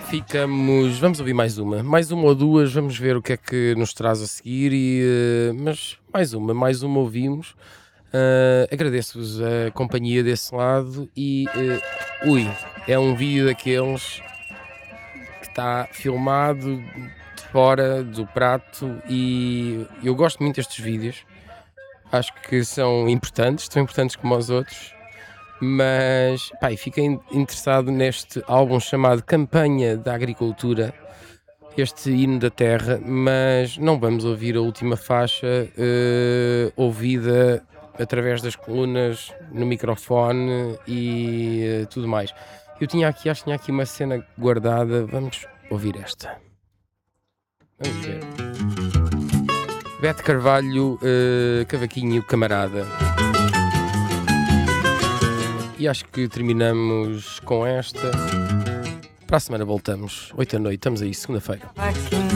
Vamos ouvir mais uma ou duas, vamos ver o que é que nos traz a seguir, mas mais uma ouvimos. Agradeço-vos a companhia desse lado ui, é um vídeo daqueles que está filmado de fora do prato e eu gosto muito destes vídeos, acho que são importantes, tão importantes como os outros. Mas pá, e fiquei interessado neste álbum chamado Campanha da Agricultura, este hino da terra, mas não vamos ouvir a última faixa ouvida através das colunas, no microfone e tudo mais. Acho que tinha aqui uma cena guardada, vamos ouvir esta. Vamos ver. Beto Carvalho, Cavaquinho Camarada. E acho que terminamos com esta. Para a semana voltamos, 8 da noite, estamos aí, segunda-feira.